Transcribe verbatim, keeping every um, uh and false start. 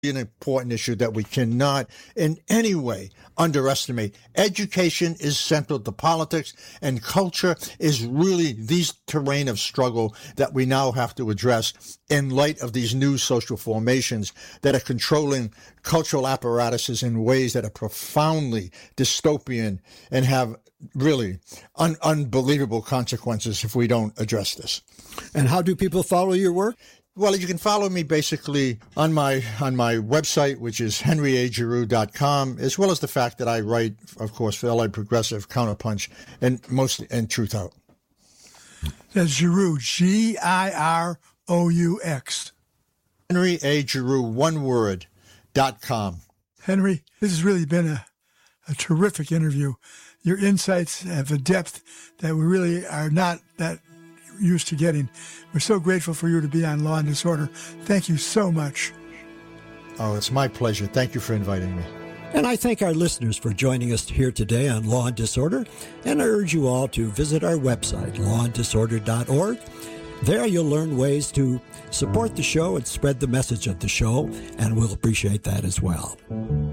an important issue that we cannot in any way underestimate. Education is central to politics, and culture is really the terrain of struggle that we now have to address in light of these new social formations that are controlling cultural apparatuses in ways that are profoundly dystopian and have really un- unbelievable consequences if we don't address this. And how do people follow your work? Well, you can follow me basically on my on my website, which is henry a giroux dot com, as well as the fact that I write, of course, for L A Progressive, Counterpunch, and mostly and Truth Out. That's Giroux, G I R O U X. Henry A. Giroux, one word, dot com. Henry, this has really been a, a terrific interview. Your insights have a depth that we really are not that used to getting. We're so grateful for you to be on Law and Disorder. Thank you so much. Oh, it's my pleasure. Thank you for inviting me. And I thank our listeners for joining us here today on Law and Disorder, and I urge you all to visit our website, law and disorder dot org. There you'll learn ways to support the show and spread the message of the show, and we'll appreciate that as well.